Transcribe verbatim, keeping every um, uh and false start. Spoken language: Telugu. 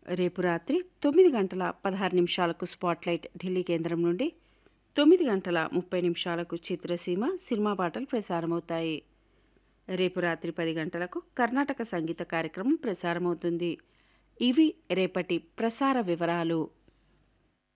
రేపు రాత్రి తొమ్మిది గంటల పదహారు నిమిషాలకు స్పాట్లైట్ ఢిల్లీ కేంద్రం నుండి, తొమ్మిది గంటల ముప్పై నిమిషాలకు చిత్రసీమ సినిమా పాటలు ప్రసారమవుతాయి. రేపు రాత్రి పది గంటలకు కర్ణాటక సంగీత కార్యక్రమం ప్రసారమవుతుంది. ఇవి రేపటి ప్రసార వివరాలు.